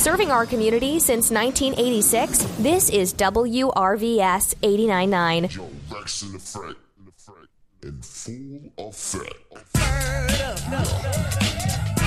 Serving our community since 1986, this is WRVS 89.9. Yo, Rex in effect, in full effect.